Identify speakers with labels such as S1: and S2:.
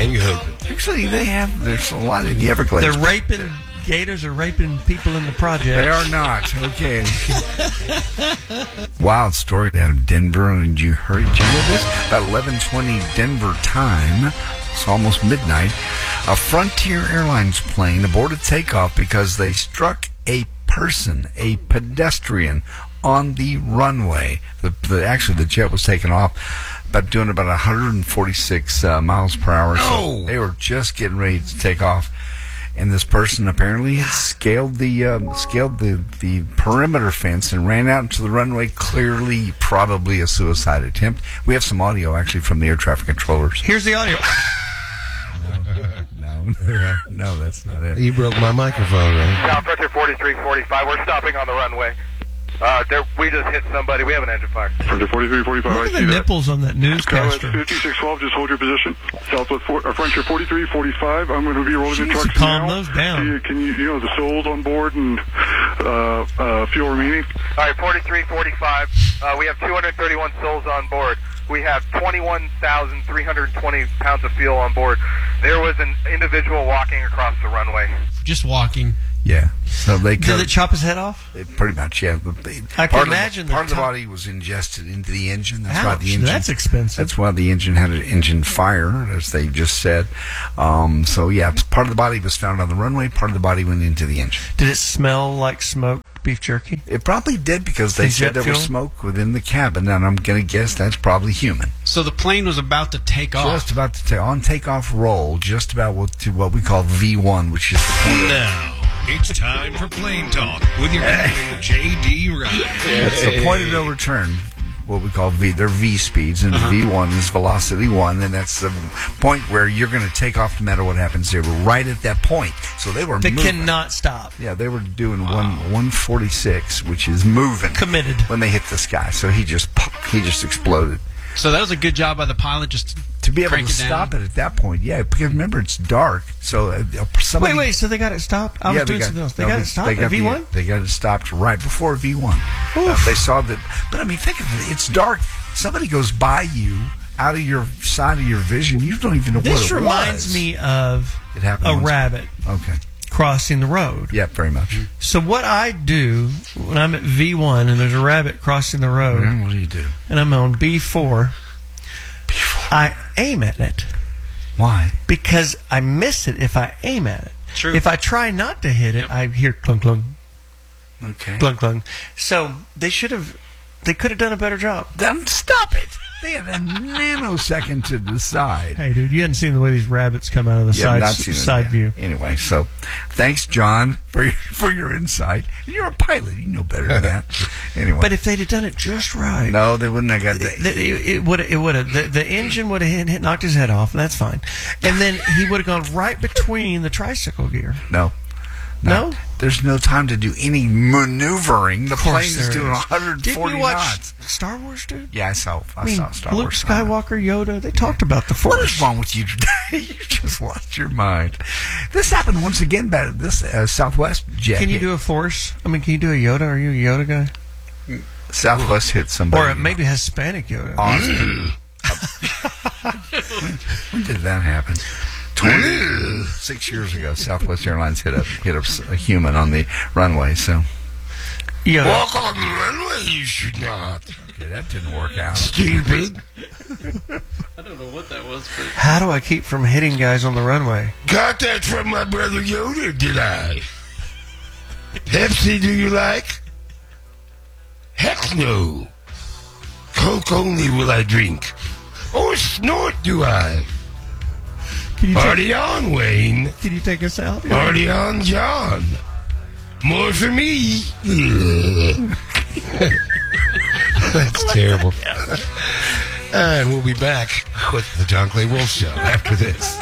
S1: and your husband.
S2: Actually, there's a lot in the Everglades.
S3: They're raping, gators are raping people in the project.
S2: They are not. Okay. Wild story out of Denver. And did you hear this? About 11:20 Denver time. It's almost midnight. A Frontier Airlines plane aborted takeoff because they struck a person, a pedestrian, on the runway. Actually, the jet was taken off, doing about 146 miles per hour. So they were just getting ready to take off, and this person apparently had scaled the perimeter fence and ran out into the runway. Clearly, probably a suicide attempt. We have some audio actually from the air traffic controllers.
S3: Here's the audio.
S2: No, that's not it.
S1: You broke my microphone, right?
S4: South Frontier 4345. We're stopping on the runway. We just hit somebody. We have an engine fire.
S5: Frontier 4345.
S3: Look at the nipples on that newscaster.
S5: 5612, just hold your position. Southwest Frontier 4345. I'm going to be rolling the trucks
S3: calm
S5: now.
S3: those down.
S5: Can you know the souls on board and fuel remaining?
S4: All right, 4345. We have 231 souls on board. We have 21,320 pounds of fuel on board. There was an individual walking across the runway.
S6: Just walking.
S2: Yeah. So they
S3: Did it chop his head off?
S2: Pretty much, yeah.
S3: I can imagine
S2: part of the body was ingested into the engine. That's
S3: Ouch,
S2: why the engine.
S3: That's expensive.
S2: That's why the engine had an engine fire, as they just said. So yeah, part of the body was found on the runway. Part of the body went into the engine.
S3: Did it smell like smoked beef jerky?
S2: It probably did, because they said there was smoke within the cabin, and I'm going to guess that's probably human.
S6: So the plane was about to take off.
S2: Just about to on takeoff roll, just about to what we call V1, which is the point.
S7: Now, it's time for Plane Talk with your captain, J.D. Wright.
S2: It's the point of no return, what we call V. They're V speeds, and V1 is velocity 1, and that's the point where you're going to take off no matter what happens. They were right at that point, so they were moving.
S3: Cannot stop.
S2: Yeah, they were doing 146, which is moving.
S3: Committed.
S2: When they hit the sky, so he just exploded.
S6: So that was a good job by the pilot, just
S2: to be able to stop it at that point. Yeah, because remember, it's dark. So somebody...
S3: Wait, so they got it stopped? I was doing something else. They got it stopped at V1?
S2: They got it stopped right before V1. They saw that. But I mean, think of it. It's dark. Somebody goes by you, out of your side of your vision. You don't even know what it was.
S3: This reminds me of a rabbit.
S2: Okay.
S3: Crossing the road.
S2: Yeah, very much.
S3: So what I do when I'm at V1 and there's a rabbit crossing the road,
S2: what do you do?
S3: And I'm on B4, I aim at it.
S2: Why?
S3: Because I miss it if I aim at it.
S6: True.
S3: If I try not to hit it, I hear clunk clunk.
S2: Okay.
S3: Clunk clunk. So they could have done a better job.
S2: Then stop it. They had a nanosecond to decide.
S3: Hey, dude, you hadn't seen the way these rabbits come out of the side view.
S2: Anyway, so thanks, John, for your insight. You're a pilot. You know better than that. Anyway.
S3: But if they'd have done it just right.
S2: No, they wouldn't have got that.
S3: It would have. The engine would have knocked his head off, and that's fine. And then he would have gone right between the tricycle gear.
S2: No? There's no time to do any maneuvering. The plane is doing 140
S3: Did you watch
S2: knots.
S3: Star Wars, dude?
S2: Yeah, I saw Star Wars.
S3: Luke Skywalker, Yoda, they talked about the Force.
S2: What is wrong with you today? You just lost your mind. This happened once again by this Southwest jet.
S3: Can you do a Force? I mean, can you do a Yoda? Are you a Yoda guy?
S2: Southwest hit somebody.
S3: Or maybe Hispanic Yoda.
S2: Austin. When did that happen? 26 years ago, Southwest Airlines hit a human on the runway. So,
S1: walk on the runway, you should not.
S2: Okay, that didn't work out.
S1: Stupid.
S6: I don't know what that was. But...
S3: How do I keep from hitting guys on the runway?
S1: Got that from my brother Yoda, did I? Pepsi, do you like? Heck no. Coke only will I drink. Or snort do I. Party on, Wayne.
S3: Can you take us out?
S1: Party on, John. More for me. That's terrible. And we'll be back with the John Clay Wolf Show after this.